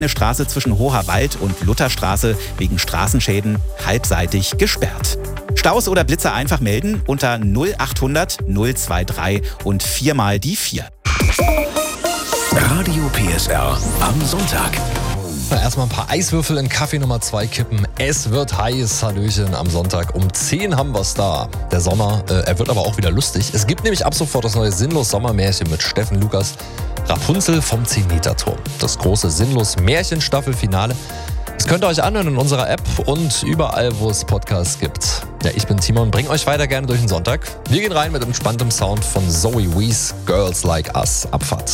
Eine Straße zwischen Hoherwald und Lutherstraße wegen Straßenschäden halbseitig gesperrt. Staus oder Blitzer einfach melden unter 0800 023 und 4 mal die 4. Radio PSR am Sonntag. Erstmal ein paar Eiswürfel in Kaffee Nummer 2 kippen. Es wird heiß, Hallöchen, am Sonntag. Um 10 haben wir es da. Der Sommer, er wird aber auch wieder lustig. Es gibt nämlich ab sofort das neue Sinnlos-Sommermärchen mit Steffen Lukas. Rapunzel vom 10-Meter-Turm. Das große Sinnlos-Märchen-Staffelfinale. Das könnt ihr euch anhören in unserer App und überall, wo es Podcasts gibt. Ja, ich bin Timon, bring euch weiter gerne durch den Sonntag. Wir gehen rein mit entspanntem Sound von Zoe Wees, Girls Like Us. Abfahrt.